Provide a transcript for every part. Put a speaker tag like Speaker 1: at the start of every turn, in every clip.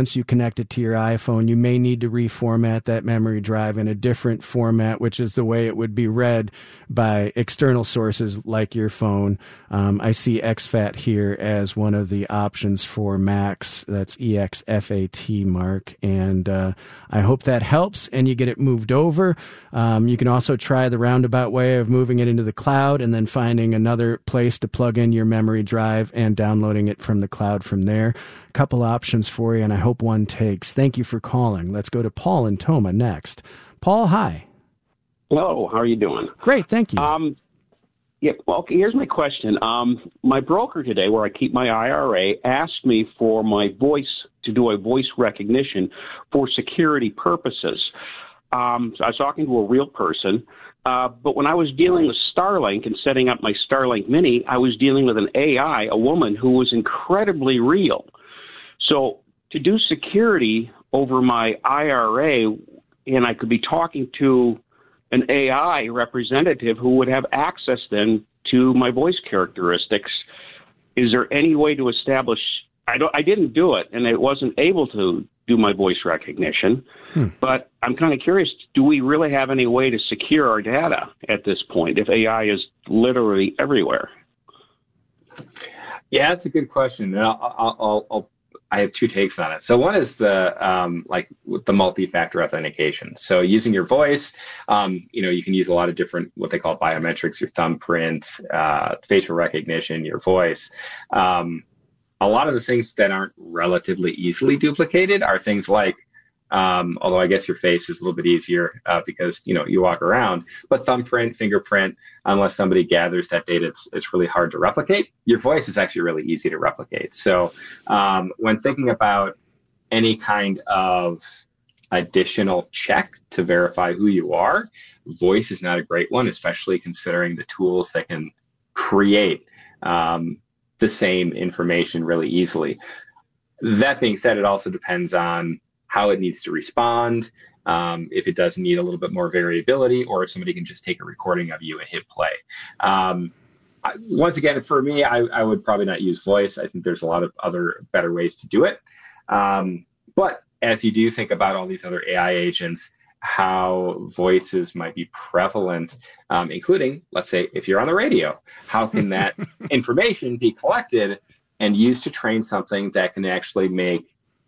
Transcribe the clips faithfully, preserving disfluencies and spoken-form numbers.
Speaker 1: once you connect it to your iPhone, you may need to reformat that memory drive in a different format, which is the way it would be read by external sources like your phone. Um, I see X FAT here as one of the options for Macs. That's E X F A T, Mark. And uh, I hope that helps and you get it moved over. Um, you can also try the roundabout way of moving it into the cloud and then finding another place to plug in your memory drive and downloading it from the cloud from there. A couple options for you, and I hope one takes. Thank you for calling. Let's go to Paul and Toma next. Paul, hi.
Speaker 2: Hello, how are you doing?
Speaker 1: Great, thank you.
Speaker 2: Um, yeah, well, okay, here's my question. Um, my broker today, where I keep my I R A, asked me for my voice, to do a voice recognition for security purposes. Um, so I was talking to a real person, uh, but when I was dealing with Starlink and setting up my Starlink Mini, I was dealing with an A I, a woman who was incredibly real. So to do security over my I R A, and I could be talking to an A I representative who would have access then to my voice characteristics, is there any way to establish? I don't. I didn't do it, and it wasn't able to do my voice recognition. Hmm. But I'm kind of curious, do we really have any way to secure our data at this point if A I is literally everywhere?
Speaker 3: Yeah, that's a good question. And I'll, I'll, I'll, I'll, I have two takes on it. So one is the um, like the multi-factor authentication. So using your voice, um, you know, you can use a lot of different what they call biometrics, your thumbprint, uh, facial recognition, your voice. Um, a lot of the things that aren't relatively easily duplicated are things like, um, although I guess your face is a little bit easier uh, because, you know, you walk around, but thumbprint, fingerprint, unless somebody gathers that data, it's, it's really hard to replicate. Your voice is actually really easy to replicate. So um, when thinking about any kind of additional check to verify who you are, voice is not a great one, especially considering the tools that can create um, the same information really easily. That being said, it also depends on how it needs to respond, um, if it does need a little bit more variability, or if somebody can just take a recording of you and hit play. Um, I, once again, for me, I, I would probably not use voice. I think there's a lot of other better ways to do it. Um, but as you do think about all these other A I agents, how voices might be prevalent, um, including, let's say, if you're on the radio, how can that information be collected and used to train something that can actually make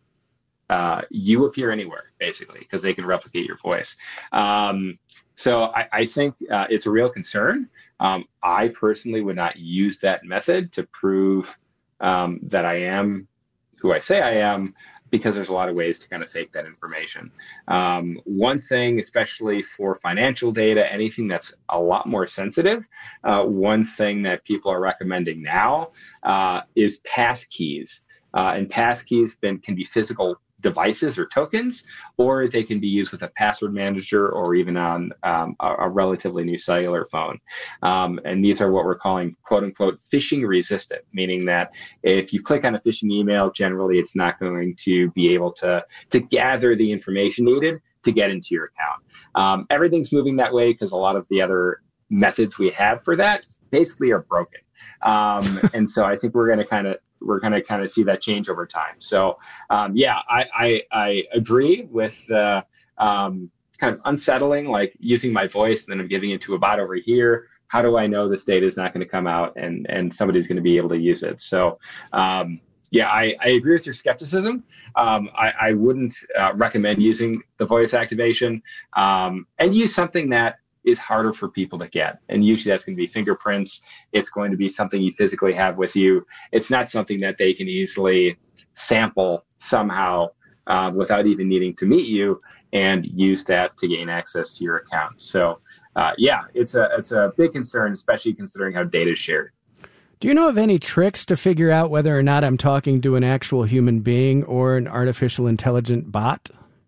Speaker 3: uh, you appear anywhere, basically, because they can replicate your voice. Um, so I, I think uh, it's a real concern. Um, I personally would not use that method to prove um, that I am who I say I am, because there's a lot of ways to kind of fake that information. Um, one thing, especially for financial data, anything that's a lot more sensitive, uh, one thing that people are recommending now uh, is passkeys. Uh, and passkeys been, can be physical devices or tokens, or they can be used with a password manager or even on um, a, a relatively new cellular phone. Um, and these are what we're calling quote unquote phishing resistant, meaning that if you click on a phishing email, generally it's not going to be able to, to gather the information needed to get into your account. Um, everything's moving that way because a lot of the other methods we have for that basically are broken. Um, and so I think we're going to kind of we're going to kind of see that change over time. So, um, yeah, I, I, I agree with uh, um, kind of unsettling, like using my voice and then I'm giving it to a bot over here. How do I know this data is not going to come out and, and somebody's going to be able to use it? So, um, yeah, I, I agree with your skepticism. Um, I, I wouldn't uh, recommend using the voice activation um, and use something that is harder for people to get. And usually that's going to be fingerprints. It's going to be something you physically have with you. It's not something that they can easily sample somehow uh, without even needing to meet you and use that to gain access to your account. So uh, yeah, it's a, it's a big concern, especially considering how data is shared.
Speaker 1: Do you know of any tricks to figure out whether or not I'm talking to an actual human being or an artificial intelligent bot?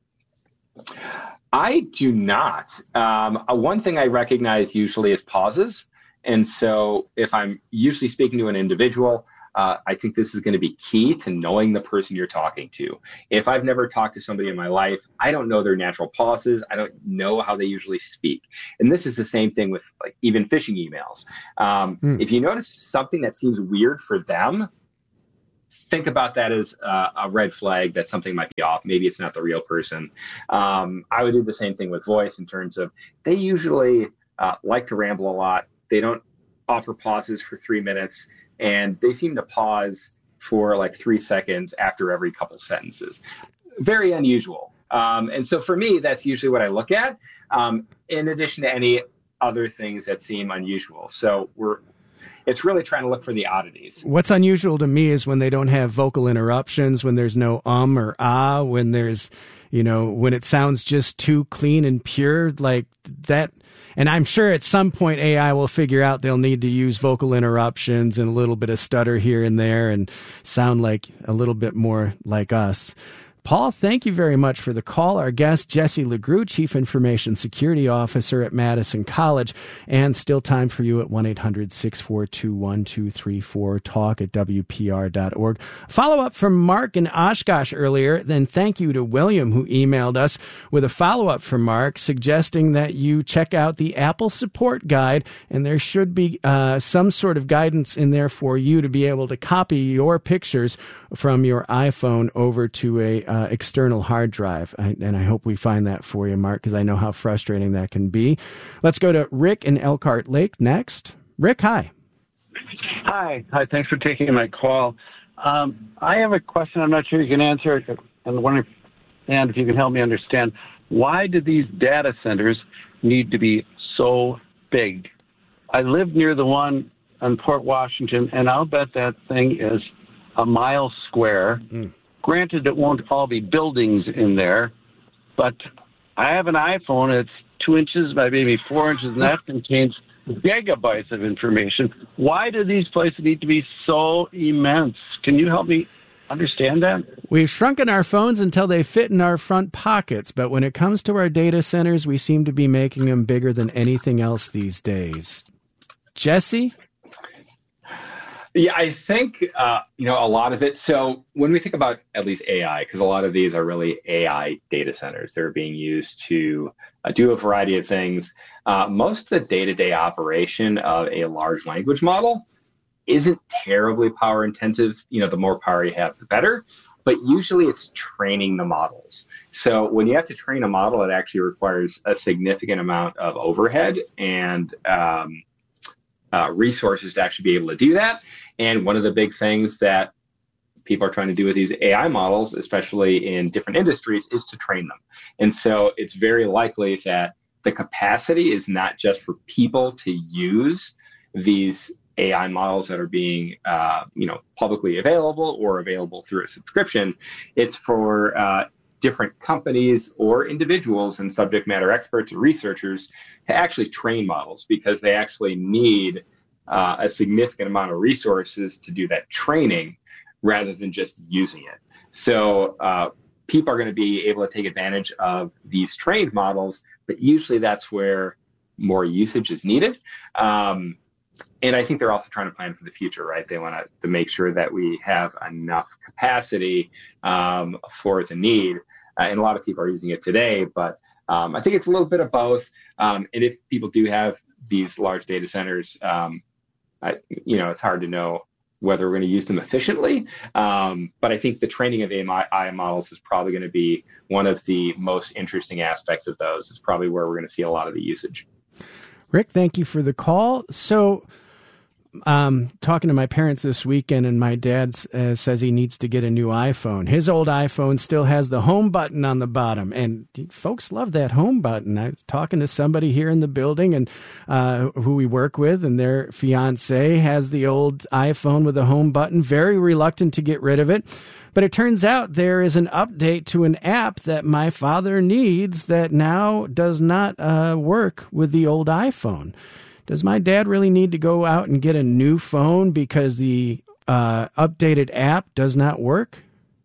Speaker 3: I do not. Um, one thing I recognize usually is pauses. And so if I'm usually speaking to an individual, uh, I think this is going to be key to knowing the person you're talking to. If I've never talked to somebody in my life, I don't know their natural pauses. I don't know how they usually speak. And this is the same thing with like even phishing emails. Um, mm. If you notice something that seems weird for them, think about that as uh, a red flag that something might be off. Maybe it's not the real person. Um, I would do the same thing with voice in terms of they usually uh, like to ramble a lot. They don't offer pauses for three minutes, and they seem to pause for like three seconds after every couple sentences. Very unusual. Um, and so for me, that's usually what I look at, um, in addition to any other things that seem unusual. So we're It's really trying to look for the oddities.
Speaker 1: What's unusual to me is when they don't have vocal interruptions, when there's no um or ah, when there's, you know, when it sounds just too clean and pure like that. And I'm sure at some point A I will figure out they'll need to use vocal interruptions and a little bit of stutter here and there and sound like a little bit more like us. Paul, thank you very much for the call. Our guest, Jesse LeGroux, Chief Information Security Officer at Madison College. And still time for you at one eight hundred six four two one two three four, talk at W P R dot org. Follow-up from Mark in Oshkosh earlier. Then thank you to William, who emailed us with a follow-up from Mark suggesting that you check out the Apple Support Guide. And there should be uh, some sort of guidance in there for you to be able to copy your pictures from your iPhone over to a uh, external hard drive. I, and I hope we find that for you, Mark, because I know how frustrating that can be. Let's go to Rick in Elkhart Lake next. Rick, hi.
Speaker 4: Hi. Hi. Thanks for taking my call. Um, I have a question. I'm not sure you can answer it. I'm wondering, and if you can help me understand, why do these data centers need to be so big? I live near the one on Port Washington, and I'll bet that thing is a mile square. Mm. Granted, it won't all be buildings in there, but I have an iPhone. It's two inches by maybe four inches, and that contains gigabytes of information. Why do these places need to be so immense? Can you help me understand that?
Speaker 1: We've shrunken our phones until they fit in our front pockets, but when it comes to our data centers, we seem to be making them bigger than anything else these days. Jesse?
Speaker 3: Yeah, I think, uh, you know, a lot of it. So when we think about at least A I, because a lot of these are really A I data centers, they're being used to uh, do a variety of things. Uh, most of the day-to-day operation of a large language model isn't terribly power intensive. You know, the more power you have, the better. But usually it's training the models. So when you have to train a model, it actually requires a significant amount of overhead and um, uh, resources to actually be able to do that. And one of the big things that people are trying to do with these A I models, especially in different industries, is to train them. And so it's very likely that the capacity is not just for people to use these A I models that are being, uh, you know, publicly available or available through a subscription. It's for uh, different companies or individuals and subject matter experts or researchers to actually train models, because they actually need Uh, a significant amount of resources to do that training rather than just using it. So uh, people are going to be able to take advantage of these trained models, but usually that's where more usage is needed. Um, and I think they're also trying to plan for the future, right? They want to, to make sure that we have enough capacity um, for the need. Uh, and a lot of people are using it today, but um, I think it's a little bit of both. Um, and if people do have these large data centers, um, I, you know, it's hard to know whether we're going to use them efficiently. Um, but I think the training of A I models is probably going to be one of the most interesting aspects of those. It's probably where we're going to see a lot of the usage.
Speaker 1: Rick, thank you for the call. So um, talking to my parents this weekend, and my dad uh, says he needs to get a new iPhone. His old iPhone still has the home button on the bottom, and folks love that home button. I was talking to somebody here in the building and uh, who we work with, and their fiance has the old iPhone with the home button, very reluctant to get rid of it. But it turns out there is an update to an app that my father needs that now does not uh, work with the old iPhone. Does my dad really need to go out and get a new phone because the uh, updated app does not work?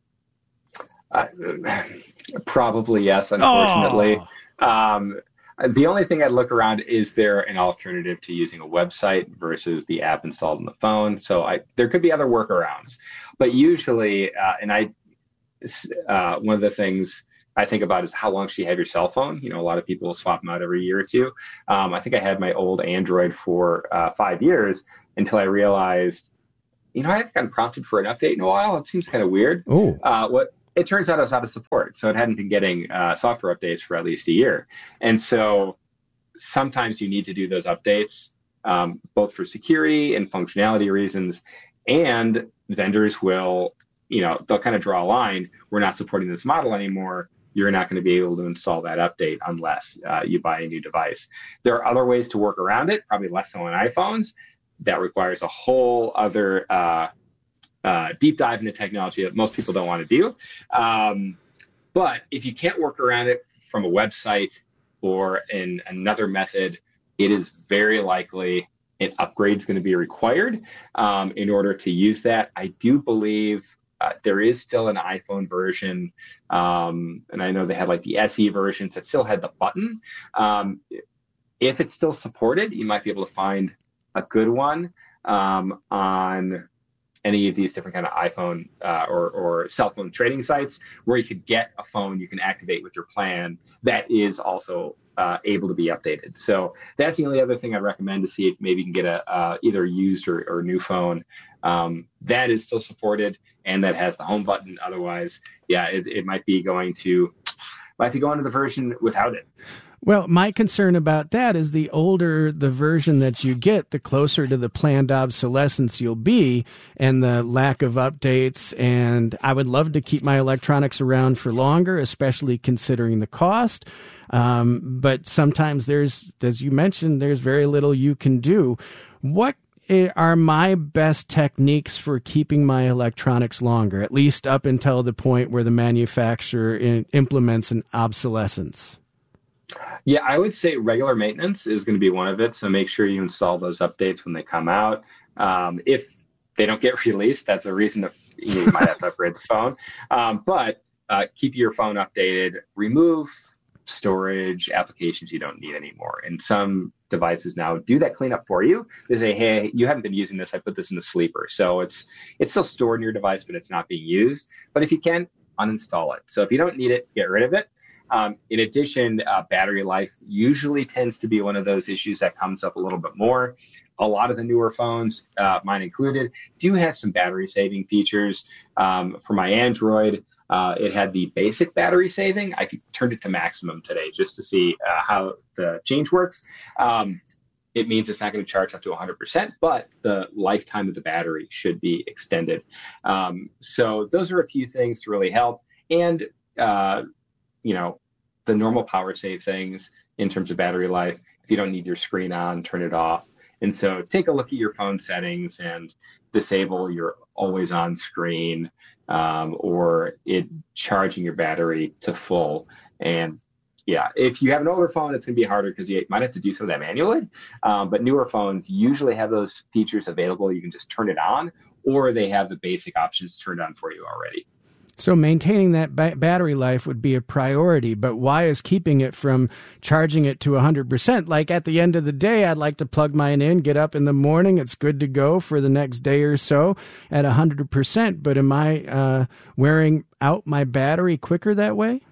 Speaker 3: Uh, probably yes, unfortunately. Oh. Um, the only thing I'd look around, is there an alternative to using a website versus the app installed on the phone? So I, there could be other workarounds. But usually, uh, and I, uh, one of the things I think about is how long should you have your cell phone? You know, a lot of people will swap them out every year or two. Um, I think I had my old Android for uh, five years until I realized you know, I haven't gotten prompted for an update in a while. It seems kind of weird.
Speaker 1: Oh,
Speaker 3: uh, what it turns out I was out of support, so it hadn't been getting uh, software updates for at least a year. And so sometimes you need to do those updates, um, both for security and functionality reasons. And vendors will, you know, they'll kind of draw a line. We're not supporting this model anymore. You're not going to be able to install that update unless uh, you buy a new device. There are other ways to work around it, probably less so on iPhones. That requires a whole other uh, uh, deep dive into technology that most people don't want to do. Um, but if you can't work around it from a website or in another method, it is very likely an upgrade is going to be required um, in order to use that. I do believe uh, there is still an iPhone version, um, and I know they had like the S E versions that still had the button. Um, if it's still supported, you might be able to find a good one um, on any of these different kind of iPhone uh, or, or cell phone trading sites where you could get a phone you can activate with your plan that is also uh, able to be updated. So that's the only other thing I'd recommend, to see if maybe you can get a uh, either used or, or new phone um, that is still supported and that has the home button. Otherwise, yeah, it, it might be going to might be going to the version without it.
Speaker 1: Well, my concern about that is the older the version that you get, the closer to the planned obsolescence you'll be, and the lack of updates. And I would love to keep my electronics around for longer, especially considering the cost. Um, but sometimes there's, as you mentioned, there's very little you can do. What are my best techniques for keeping my electronics longer, at least up until the point where the manufacturer in, implements an obsolescence?
Speaker 3: Yeah, I would say regular maintenance is going to be one of it. So make sure you install those updates when they come out. Um, if they don't get released, that's a reason to, you might have to upgrade the phone. Um, but uh, keep your phone updated. Remove storage applications you don't need anymore. And some devices now do that cleanup for you. They say, hey, you haven't been using this. I put this in the sleeper. So it's it's still stored in your device, but it's not being used. But if you can, uninstall it. So if you don't need it, get rid of it. Um, in addition, uh, battery life usually tends to be one of those issues that comes up a little bit more. A lot of the newer phones, uh, mine included, do have some battery saving features. Um, for my Android, uh, it had the basic battery saving. I turned it to maximum today just to see uh, how the change works. Um, it means it's not going to charge up to one hundred percent, but the lifetime of the battery should be extended. Um, so those are a few things to really help. And uh, you know, the normal power save things in terms of battery life. If you don't need your screen on, turn it off. And so take a look at your phone settings and disable your always on screen um, or it charging your battery to full. And yeah, if you have an older phone, it's going to be harder because you might have to do some of that manually. Um, but newer phones usually have those features available. You can just turn it on, or they have the basic options turned on for you already.
Speaker 1: So maintaining that ba- battery life would be a priority, but why is keeping it from charging it to one hundred percent? Like at the end of the day, I'd like to plug mine in, get up in the morning, it's good to go for the next day or so at one hundred percent, but am I uh, wearing out my battery quicker that way?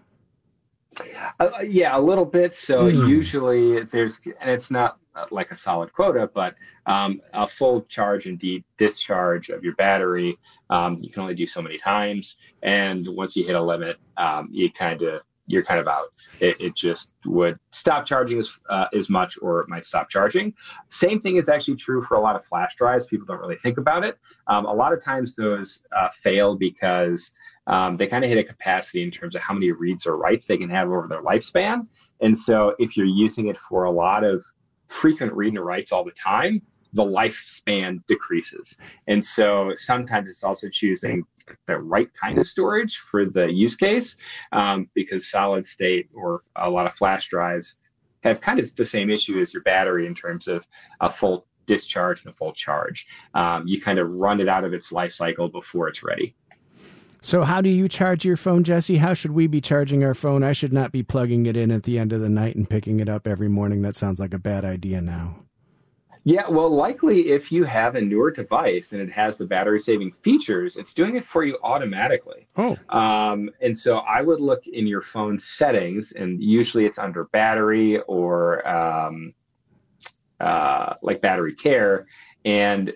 Speaker 3: Uh, yeah, a little bit. So
Speaker 1: mm.
Speaker 3: usually there's, and it's not like a solid quota, but um, a full charge and de- discharge of your battery, um, you can only do so many times. And once you hit a limit, um, you kind of, you're kind of out. It, it just would stop charging as, uh, as much, or it might stop charging. Same thing is actually true for a lot of flash drives. People don't really think about it. Um, a lot of times those uh, fail because Um, they kind of hit a capacity in terms of how many reads or writes they can have over their lifespan. And so if you're using it for a lot of frequent read and writes all the time, the lifespan decreases. And so sometimes it's also choosing the right kind of storage for the use case, um, because solid state or a lot of flash drives have kind of the same issue as your battery in terms of a full discharge and a full charge. Um, you kind of run it out of its life cycle before it's ready.
Speaker 1: So how do you charge your phone, Jesse? How should we be charging our phone? I should not be plugging it in at the end of the night and picking it up every morning. That sounds like a bad idea now.
Speaker 3: Yeah, well, likely if you have a newer device and it has the battery saving features, it's doing it for you automatically.
Speaker 1: Oh.
Speaker 3: Um, and so I would look in your phone settings, and usually it's under battery or um, uh, like battery care. And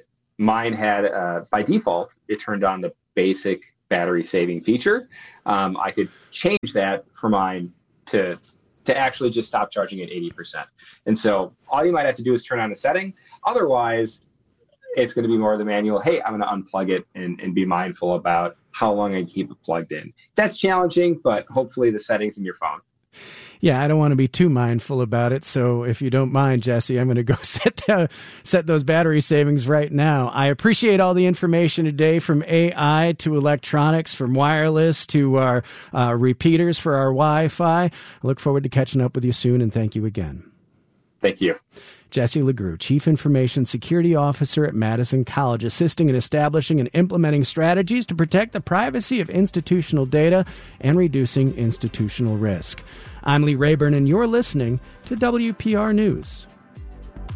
Speaker 3: mine had, uh, by default, it turned on the basic battery saving feature. Um, I could change that for mine to to actually just stop charging at eighty percent. And so all you might have to do is turn on a setting. Otherwise, it's going to be more of the manual, hey, I'm going to unplug it and, and be mindful about how long I keep it plugged in. That's challenging, but hopefully the settings in your phone.
Speaker 1: Yeah, I don't want to be too mindful about it. So if you don't mind, Jesse, I'm going to go set the, set those battery savings right now. I appreciate all the information today, from A I to electronics, from wireless to our uh, repeaters for our Wi-Fi. I look forward to catching up with you soon, and thank you again.
Speaker 3: Thank you.
Speaker 1: Jesse LeGroux, Chief Information Security Officer at Madison College, assisting in establishing and implementing strategies to protect the privacy of institutional data and reducing institutional risk. I'm Lee Rayburn, and you're listening to W P R News.